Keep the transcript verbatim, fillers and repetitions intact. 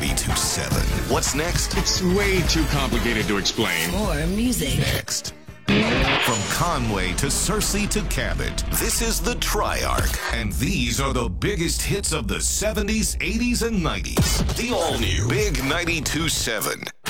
ninety-two point seven. What's next? It's way too complicated to explain. More music. Next. From Conway to Searcy to Cabot, this is the Triarch, and these are the biggest hits of the seventies, eighties, and nineties. The all-new Big ninety-two point seven.